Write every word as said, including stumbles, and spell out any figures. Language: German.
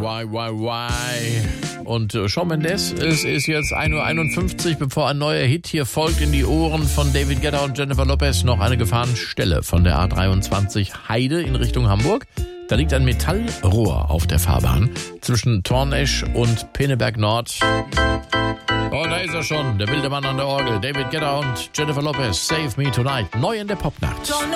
why, why, why? Und äh, Shawn Mendes, es ist jetzt ein Uhr einundfünfzig, bevor ein neuer Hit hier folgt in die Ohren von David Guetta und Jennifer Lopez. Noch eine Gefahrenstelle von der A dreiundzwanzig Heide in Richtung Hamburg. Da liegt ein Metallrohr auf der Fahrbahn zwischen Tornesch und Pinneberg Nord. Oh, da ist er schon, der wilde Mann an der Orgel. David Guetta und Jennifer Lopez, Save Me Tonight. Neu in der Popnacht.